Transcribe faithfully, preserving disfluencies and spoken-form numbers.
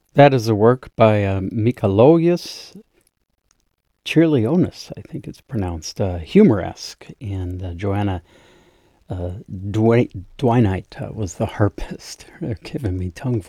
That is a work by um, Mikalojus Chirlionis, I think it's pronounced, uh, humoresque, and uh, Joanna uh, Dwynite uh, was the harpist. They're giving me tongue